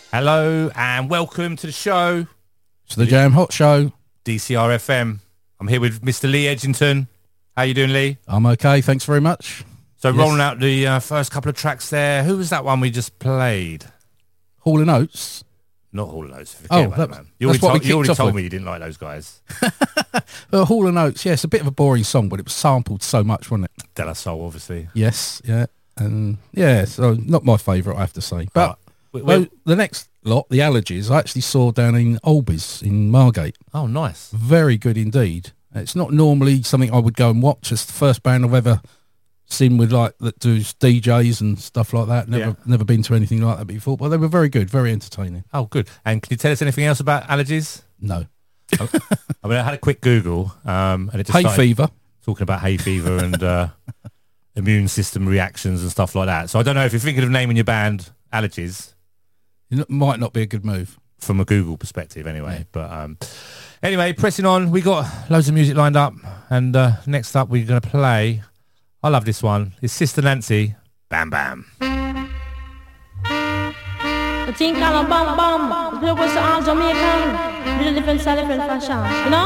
Hello and welcome to the show. It's the Jam Hot Show. DCR FM. I'm here with Mr. Lee Edgington. How you doing, Lee? I'm okay, thanks very much. So rolling out the first couple of tracks there. Who was that one we just played? Hall & Oates. Not Hall & Oates. Forget about that, man. You already told me you didn't like those guys. Hall & Oates, yeah, it's a bit of a boring song, but it was sampled so much, wasn't it? De La Soul, obviously. Yes, yeah. And yeah, so not my favourite, I have to say. But the next lot, the Allergies, I actually saw down in Olbies in Margate. Oh, nice. Very good indeed. It's not normally something I would go and watch. It's the first band I've ever seen with that does DJs and stuff like that. Never been to anything like that before, but they were very good, very entertaining. Oh, good. And can you tell us anything else about Allergies? No. I mean, I had a quick Google, and it just hay fever. Talking about hay fever and immune system reactions and stuff like that. So I don't know if you're thinking of naming your band Allergies. It might not be a good move from a Google perspective, anyway. Yeah. But anyway, pressing on. We got loads of music lined up, and next up we're going to play. I love this one. It's Sister Nancy. Bam Bam. I think I'm a bam bam. Play with the arms Jamaican. Really different style, different fashion. You know?